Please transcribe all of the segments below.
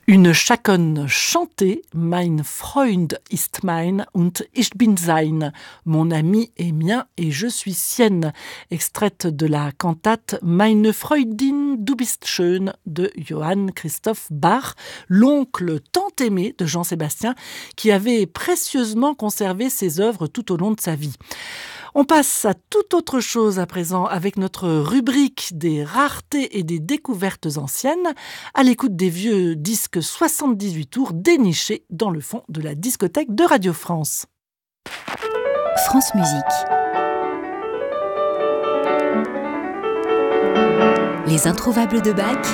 Une Chaconne chantée, Mein Freund ist mein und ich bin sein. Mon ami est mien et je suis sienne. Extraite de la cantate Meine Freundin, du bist schön de Johann Christoph Bach, l'oncle tant aimé de Jean-Sébastien, qui avait précieusement conservé ses œuvres tout au long de sa vie. On passe à toute autre chose à présent avec notre rubrique des raretés et des découvertes anciennes, à l'écoute des vieux disques 78 tours dénichés dans le fond de la discothèque de Radio France. France Musique. Les introuvables de Bach.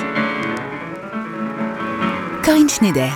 Corinne Schneider.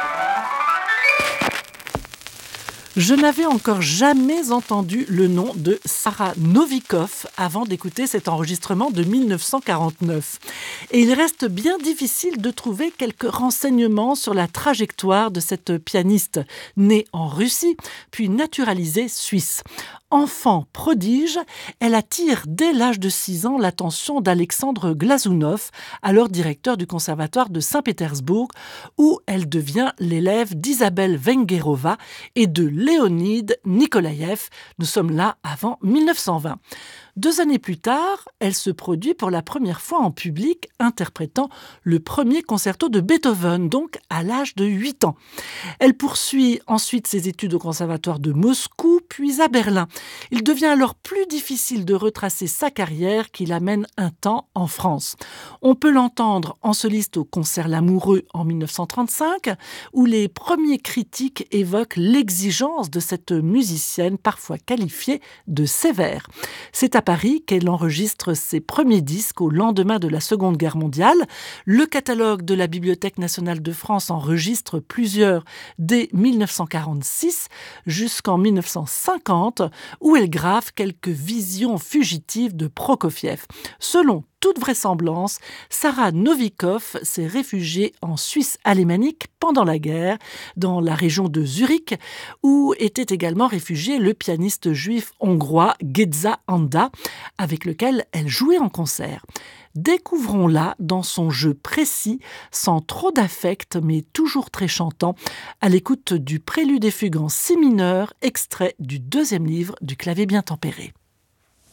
Je n'avais encore jamais entendu le nom de Sarah Novikov avant d'écouter cet enregistrement de 1949. Et il reste bien difficile de trouver quelques renseignements sur la trajectoire de cette pianiste née en Russie, puis naturalisée suisse. Enfant prodige, elle attire dès l'âge de 6 ans l'attention d'Alexandre Glazounov, alors directeur du conservatoire de Saint-Pétersbourg, où elle devient l'élève d'Isabelle Vengerova et de Léonide Nikolaïev. Nous sommes là avant 1920. 2 années plus tard, elle se produit pour la première fois en public, interprétant le premier concerto de Beethoven, donc à l'âge de 8 ans. Elle poursuit ensuite ses études au conservatoire de Moscou, puis à Berlin. Il devient alors plus difficile de retracer sa carrière qui l'amène un temps en France. On peut l'entendre en soliste au Concert Lamoureux en 1935, où les premiers critiques évoquent l'exigence de cette musicienne, parfois qualifiée de sévère. C'est à Paris qu'elle enregistre ses premiers disques au lendemain de la Seconde Guerre mondiale. Le catalogue de la Bibliothèque nationale de France enregistre plusieurs dès 1946 jusqu'en 1950, où elle grave quelques visions fugitives de Prokofiev. Selon toute vraisemblance, Sarah Novikov s'est réfugiée en Suisse alémanique pendant la guerre, dans la région de Zurich, où était également réfugié le pianiste juif hongrois Géza Anda, avec lequel elle jouait en concert. Découvrons-la dans son jeu précis, sans trop d'affect, mais toujours très chantant, à l'écoute du prélude et fugue en si mineur, extrait du 2e livre du Clavier bien tempéré.